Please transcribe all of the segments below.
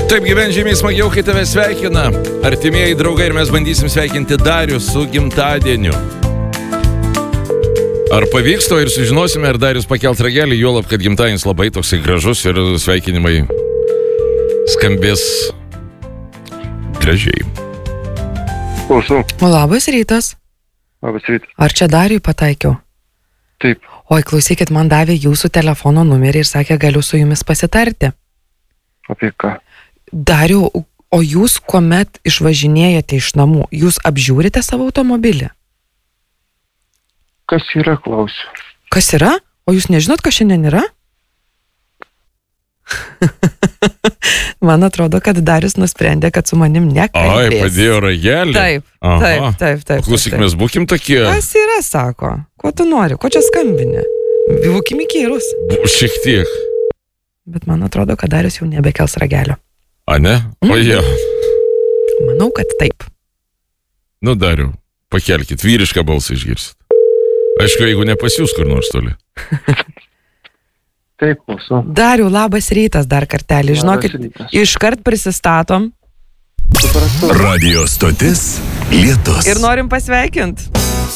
Taip gyvenžymiai smagiau, kai tave sveikina artimieji draugai ir mes bandysim sveikinti Darių su gimtadieniu. Ar pavyks to ir sužinosime, ar Darius pakelt ragelį, juolab, kad gimtadienis labai toksai gražus ir sveikinimai skambės gražiai. Klausau. Labas rytas. Labas rytas. Ar čia Dariui pataikiau? Taip. Oi, klausykit, man davė jūsų telefono numerį ir sakė, galiu su jumis pasitarti. Apie ką? Dariau, o jūs kuomet išvažinėjate iš namų, jūs apžiūrite savo automobilį? Kas yra, klausiu? Kas yra? O jūs nežinot, kas šiandien yra? Man atrodo, kad Darius nusprendė, kad su manim nekalbės. Oi, padėjo ragelį. Taip. Klausyk, mes būkim tokie. Kas yra, sako? Ko tu nori? Ko čia skambini? Būkim įkyrus. Šiek tiek. Bet man atrodo, kad Darius jau nebekels ragelio. A ne? O jie. Manau, kad taip. Nu, Dariau, pakelkit, vyrišką balsą išgirsit. Aišku, jeigu ne pas jūs kur nors toli. Taip, klausau. Dariau, labas rytas dar kartelį. Žinokit, iškart prisistatom. Supratau. Radio stotis Lietus. Ir norim pasveikint.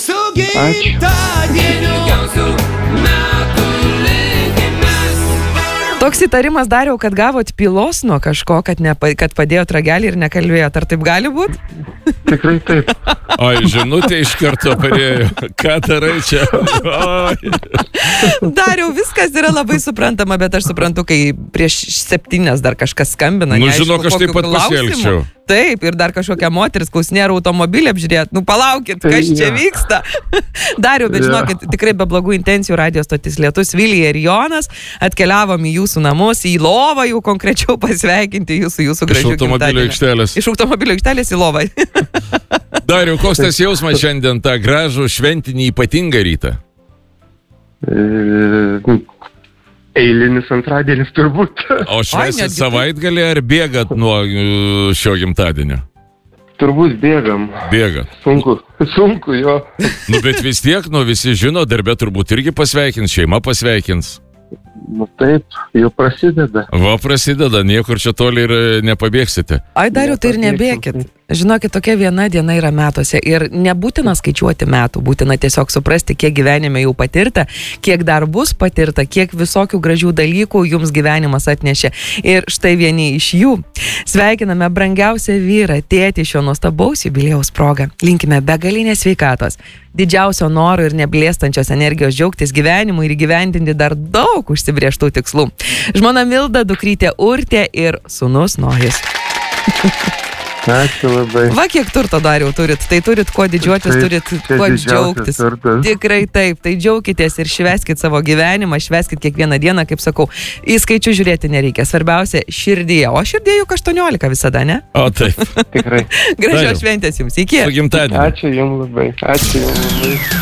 Ačiū. Toks įtarimas, Dariau, kad gavot pylos nuo kažko, kad padėjot ragelį ir nekalbėjot. Ar taip gali būti? Tikrai taip. Oi, žinutė iš karto parėjo. Ką darai čia? Oi. Dariau, viskas yra labai suprantama, bet aš suprantu, kai prieš 7 dar kažkas skambina. Nu, žinok, aš taip pat pasielgčiau. Taip, ir dar kažkokia moteris klausinėra automobilį apžiūrėt. Nu, palaukit, kas čia vyksta? Dariau, bet žinokit, tikrai be blogų intencijų Radio stotis Lietus, Vilija ir Jonas atkeliavom į jūsų namus, į lovą jau konkrečiau pasveikinti jūsų gražių automobilio aikštelės. Iš automobilio aikštelės į lovą. Dariau, koks tas jausmas šiandien tą gražų šventinį ypatingą rytą? Eilinis antradienis turbūt. O švęsit savaitgalį ar bėgat nuo šio gimtadienio? Turbūt bėgam. Bėgat. Sunku, jo. Nu, bet vis tiek, visi žino, darbe turbūt irgi pasveikins, šeima pasveikins. Nu taip, jau prasideda. Va, prasideda, niekur čia toli ir nepabėgsite. Ai, Dariau, tai ir nebėkit. Žinokit, tokia viena diena yra metuose ir nebūtina skaičiuoti metų, būtina tiesiog suprasti, kiek gyvenime jau patirta, kiek dar bus patirta, kiek visokių gražių dalykų jums gyvenimas atnešė. Ir štai vieni iš jų. Sveikiname brangiausią vyrą, tėtį šio nuostabaus jubiliejaus progą. Linkime begalinės sveikatos, didžiausio noro ir neblėstančios energijos džiaugtis gyvenimu ir įgyvendinti dar daug užsibrėžtų tikslų. Žmona Milda, dukrytė Urtė ir sūnus Nojus. Ačiū labai. Va, kiek turto, Dariau, turit. Tai turit kuo didžiuotis, turit kuo džiaugtis. Tikrai taip. Tai džiaukitės ir švęskit savo gyvenimą, švęskit kiekvieną dieną, kaip sakau. Į skaičių žiūrėti nereikia. Svarbiausia širdyje. O širdyje juk 18 visada, ne? O taip. Tikrai. Gražios šventės jums. Iki. Su gimtadieniu. Ačiū jums labai.